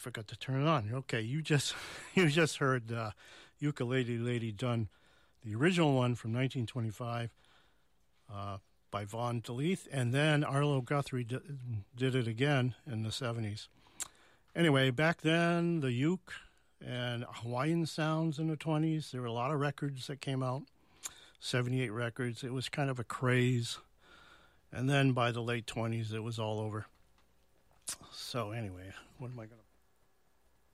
forgot to turn it on. Okay, you just you just heard Ukulele Lady done, the original one from 1925 by Vaughn DeLeith, and then Arlo Guthrie did it again in the 70s. Anyway, back then, the uke and Hawaiian sounds in the 20s, there were a lot of records that came out, 78 records. It was kind of a craze. And then by the late 20s, it was all over. So anyway, what am I going to...